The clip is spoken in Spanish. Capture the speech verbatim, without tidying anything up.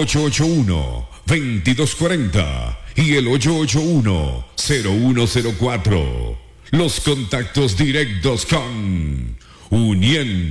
ocho ocho uno, veintidós cuarenta y el ocho ocho uno, cero uno cero cuatro. Los contactos directos con Uniendo